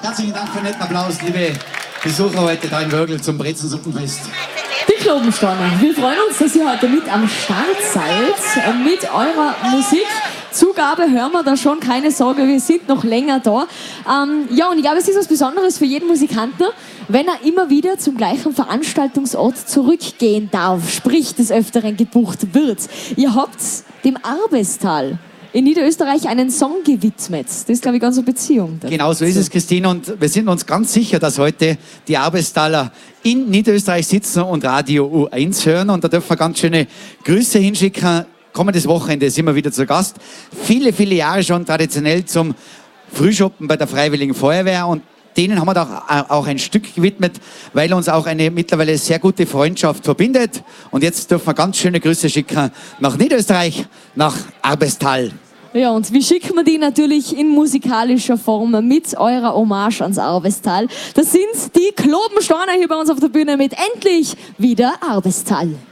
Herzlichen Dank für den netten Applaus, liebe Besucher heute da in Wörgl zum Brezensuppenfest. Die Klobenstauner, wir freuen uns, dass ihr heute mit am Start seid, mit eurer Musik. Zugabe hören wir da schon, keine Sorge, wir sind noch länger da. Ja, und ich glaube, es ist was Besonderes für jeden Musikanten, wenn er immer wieder zum gleichen Veranstaltungsort zurückgehen darf, sprich des Öfteren gebucht wird. Ihr habt dem Arbestal in Niederösterreich einen Song gewidmet. Das ist, glaube ich, ganz eine Beziehung. Genau so ist es, Christine. Und wir sind uns ganz sicher, dass heute die Arbestaler in Niederösterreich sitzen und Radio U1 hören. Und da dürfen wir ganz schöne Grüße hinschicken. Kommendes Wochenende sind wir wieder zu Gast. Viele, viele Jahre schon traditionell zum Frühschoppen bei der Freiwilligen Feuerwehr. Und denen haben wir da auch ein Stück gewidmet, weil uns auch eine mittlerweile sehr gute Freundschaft verbindet. Und jetzt dürfen wir ganz schöne Grüße schicken nach Niederösterreich, nach Arbestal. Ja, und wie schicken wir die natürlich in musikalischer Form mit eurer Hommage ans Arbestal? Das sind die Klobenstauner hier bei uns auf der Bühne mit endlich wieder Arbestal.